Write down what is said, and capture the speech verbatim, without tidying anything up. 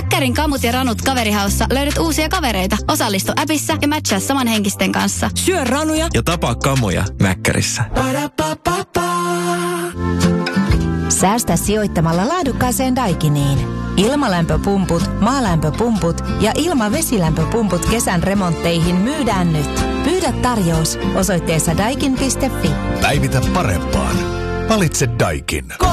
Mäkkärin kamut ja ranut kaverihaussa löydät uusia kavereita. Osallistu appissa ja matchaa samanhenkisten kanssa. Syö ranuja ja tapaa kamoja Mäkkärissä. Säästä sijoittamalla laadukkaaseen Daikiniin. Ilmalämpöpumput, maalämpöpumput ja ilmavesilämpöpumput kesän remontteihin myydään nyt. Pyydä tarjous osoitteessa daikin piste fi. Päivitä parempaan. Valitse Daikin.